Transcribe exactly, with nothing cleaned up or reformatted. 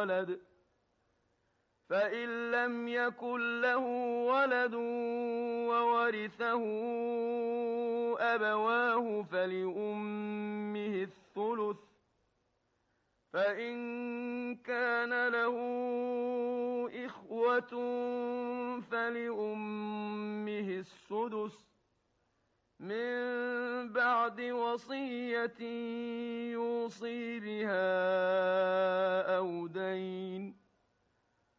وَلَدٍ فَإِن لَّمْ يَكُن لَّهُ وَلَدٌ وَوَرِثَهُ أَبَوَاهُ فَلِأُمِّهِ الثُّلُثُ ۚ فَإِن كَانَ لَهُ إِخْوَةٌ فَلِأُمِّهِ السُّدُسُ مِن بَعْدِ وَصِيَّةٍ يُوصِي بِهَا أَوْ دَيْنٍ ۚ